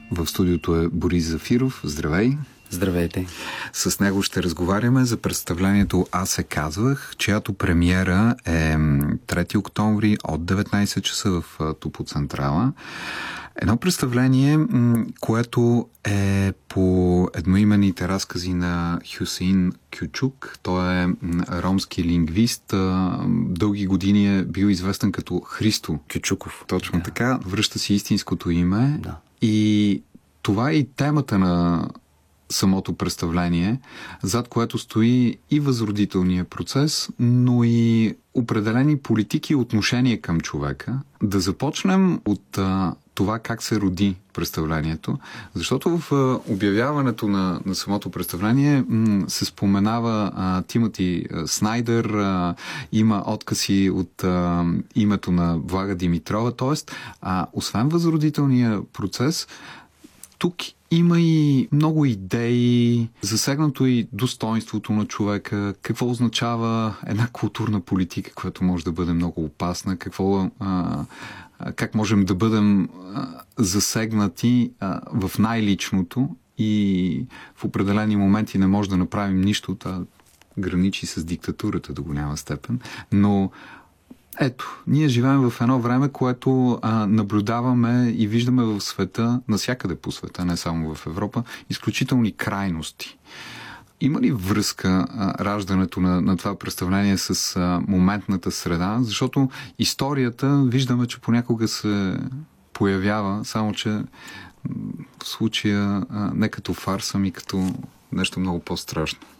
В студиото е Борис Зафиров. Здравей! Здравейте! С него ще разговаряме за представлението "Аз се казвах", чиято премиера е 3 октомври от 19 часа в Топоцентрала. Едно представление, което е по едноименните разкази на Хюсеин Кючук. Той е ромски лингвист. Дълги години е бил известен като Христо Кючуков. Точно така. Връща си истинското име. Да. И това е и темата на самото представление, зад което стои и възродителния процес, но и определени политики и отношения към човека. Да започнем от това как се роди представлението, защото в обявяването на самото представление се споменава Тимоти Снайдер, има откази от името на Влага Димитрова, т.е. освен възродителния процес, тук има и много идеи, засегнато и достоинството на човека, какво означава една културна политика, която може да бъде много опасна, как можем да бъдем засегнати в най-личното и в определени моменти не може да направим нищо, граничи с диктатурата до голяма степен, но ето, ние живеем в едно време, което наблюдаваме и виждаме в света, навсякъде по света, не само в Европа, изключителни крайности. Има ли връзка раждането на това представление с моментната среда? Защото историята виждаме, че понякога се появява, само че в случая не като фарс, ами като нещо много по-страшно.